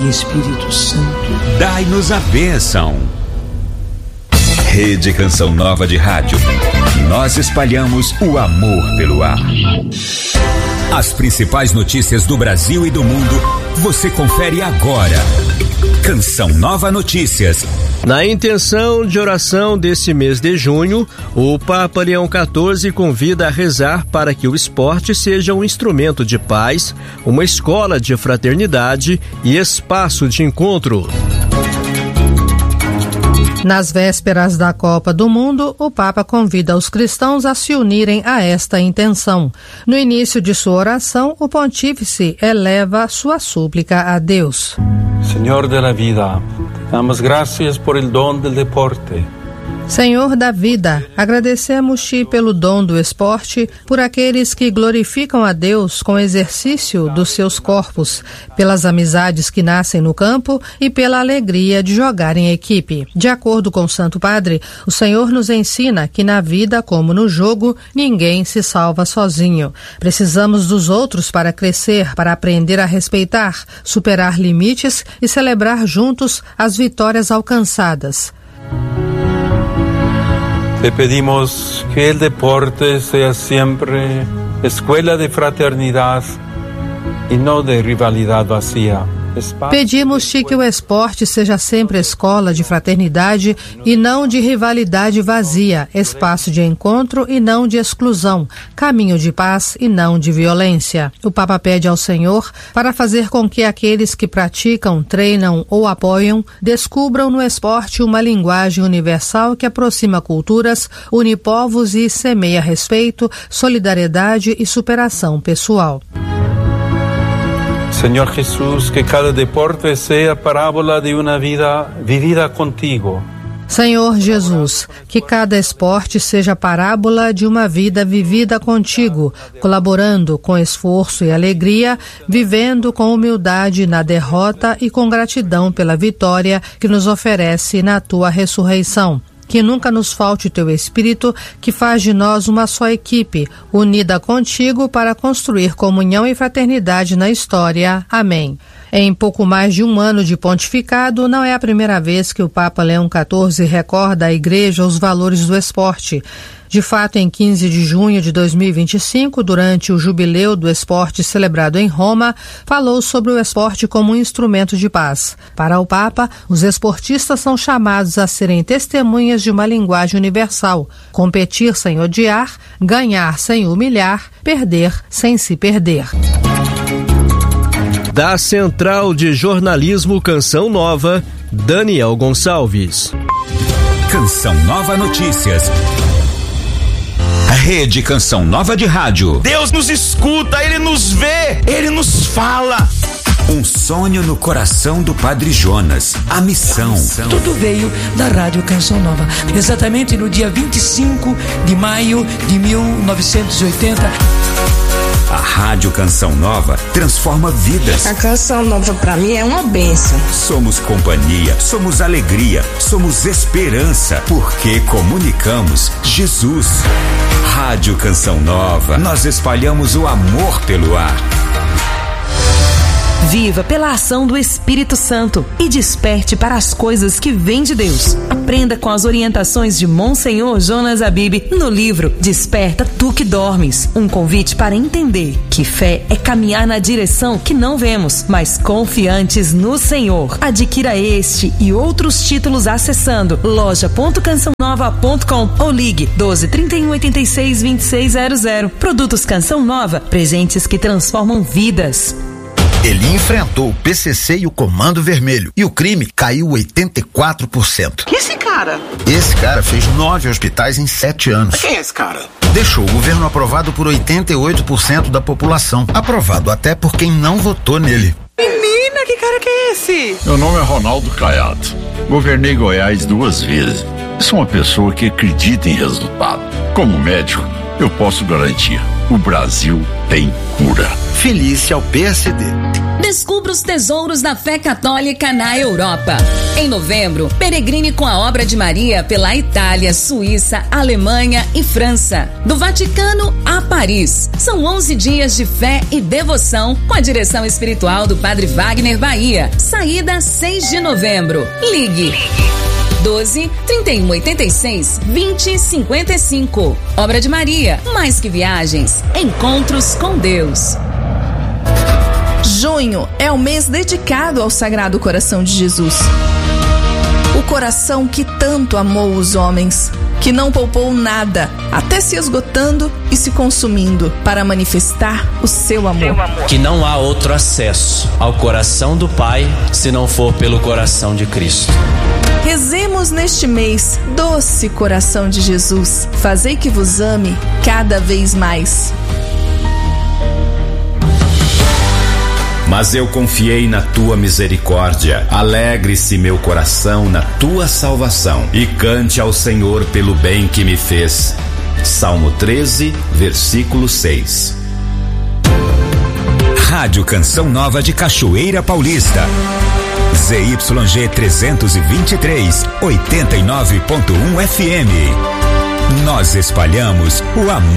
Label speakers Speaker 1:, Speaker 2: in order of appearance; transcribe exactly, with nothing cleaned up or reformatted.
Speaker 1: e Espírito Santo.
Speaker 2: Dai-nos a bênção. Rede Canção Nova de Rádio. Nós espalhamos o amor pelo ar. As principais notícias do Brasil e do mundo, você confere agora. Canção Nova Notícias.
Speaker 3: Na intenção de oração desse mês de junho, o Papa Leão quatorze convida a rezar para que o esporte seja um instrumento de paz, uma escola de fraternidade e espaço de encontro.
Speaker 4: Nas vésperas da Copa do Mundo, o Papa convida os cristãos a se unirem a esta intenção. No início de sua oração, o pontífice eleva sua súplica a Deus.
Speaker 5: Senhor de la vida, damos gracias por el don del deporte.
Speaker 4: Senhor da vida, agradecemos-te pelo dom do esporte, por aqueles que glorificam a Deus com o exercício dos seus corpos, pelas amizades que nascem no campo e pela alegria de jogar em equipe. De acordo com o Santo Padre, o Senhor nos ensina que na vida, como no jogo, ninguém se salva sozinho. Precisamos dos outros para crescer, para aprender a respeitar, superar limites e celebrar juntos as vitórias alcançadas.
Speaker 5: Te pedimos que el deporte sea siempre escuela de fraternidad y no de rivalidad vacía.
Speaker 4: Pedimos-te que o esporte seja sempre escola de fraternidade e não de rivalidade vazia, espaço de encontro e não de exclusão, caminho de paz e não de violência. O Papa pede ao Senhor para fazer com que aqueles que praticam, treinam ou apoiam descubram no esporte uma linguagem universal que aproxima culturas, une povos e semeia respeito, solidariedade e superação pessoal.
Speaker 5: Señor Jesús, que cada deporte sea parábola de una vida vivida contigo.
Speaker 4: Senhor Jesus, que cada esporte seja parábola de uma vida vivida contigo, colaborando com esforço e alegria, vivendo com humildade na derrota e com gratidão pela vitória que nos oferece na tua ressurreição. Que nunca nos falte o teu Espírito, que faz de nós uma só equipe, unida contigo para construir comunhão e fraternidade na história. Amém. Em pouco mais de um ano de pontificado, não é a primeira vez que o Papa Leão quatorze recorda à Igreja os valores do esporte. De fato, em quinze de junho de dois mil e vinte e cinco, durante o Jubileu do Esporte celebrado em Roma, falou sobre o esporte como um instrumento de paz. Para o Papa, os esportistas são chamados a serem testemunhas de uma linguagem universal: competir sem odiar, ganhar sem humilhar, perder sem se perder.
Speaker 3: Da Central de Jornalismo Canção Nova, Daniel Gonçalves.
Speaker 2: Canção Nova Notícias. Rede Canção Nova de Rádio.
Speaker 6: Deus nos escuta, Ele nos vê, Ele nos fala.
Speaker 2: Um sonho no coração do Padre Jonas. A missão. A missão.
Speaker 1: Tudo veio da Rádio Canção Nova. Exatamente no dia vinte e cinco de maio de mil novecentos e oitenta.
Speaker 2: A Rádio Canção Nova transforma vidas.
Speaker 7: A Canção Nova pra mim é uma bênção.
Speaker 2: Somos companhia, somos alegria, somos esperança, porque comunicamos Jesus. Rádio Canção Nova, nós espalhamos o amor pelo ar.
Speaker 8: Viva pela ação do Espírito Santo e desperte para as coisas que vêm de Deus. Aprenda com as orientações de Monsenhor Jonas Abib no livro Desperta Tu que Dormes. Um convite para entender que fé é caminhar na direção que não vemos, mas confiantes no Senhor. Adquira este e outros títulos acessando loja ponto canção nova ponto com ou ligue doze, trinta e um, oitenta e seis, vinte e seis zero zero. Produtos Canção Nova, presentes que transformam vidas.
Speaker 9: Ele enfrentou o P C C e o Comando Vermelho e o crime caiu oitenta e quatro por cento.
Speaker 6: Que esse cara?
Speaker 9: Esse cara fez nove hospitais em sete anos.
Speaker 6: Quem é esse cara?
Speaker 9: Deixou o governo aprovado por oitenta e oito por cento da população. Aprovado até por quem não votou nele.
Speaker 6: Menina, que cara que é esse?
Speaker 10: Meu nome é Ronaldo Caiado. Governei Goiás duas vezes. Sou uma pessoa que acredita em resultado. Como médico, eu posso garantir: o Brasil tem cura.
Speaker 9: Filie-se ao P S D.
Speaker 11: Descubra os tesouros da fé católica na Europa. Em novembro, peregrine com a obra de Maria pela Itália, Suíça, Alemanha e França. Do Vaticano a Paris. São onze dias de fé e devoção com a direção espiritual do Padre Wagner Bahia. Saída seis de novembro. Ligue doze, trinta e um, oitenta e seis, vinte, cinquenta e cinco. Obra de Maria, mais que viagens, encontros com Deus.
Speaker 12: Junho é o mês dedicado ao Sagrado Coração de Jesus. O coração que tanto amou os homens, que não poupou nada, até se esgotando e se consumindo para manifestar o seu amor.
Speaker 13: Que não há outro acesso ao coração do Pai se não for pelo coração de Cristo.
Speaker 12: Rezemos neste mês, doce coração de Jesus, fazei que vos ame cada vez mais.
Speaker 2: Mas eu confiei na tua misericórdia. Alegre-se meu coração na tua salvação e cante ao Senhor pelo bem que me fez. Salmo treze, versículo seis.
Speaker 14: Rádio Canção Nova de Cachoeira Paulista. Z Y G trezentos e vinte e três, oitenta e nove ponto um F M. Nós espalhamos o amor.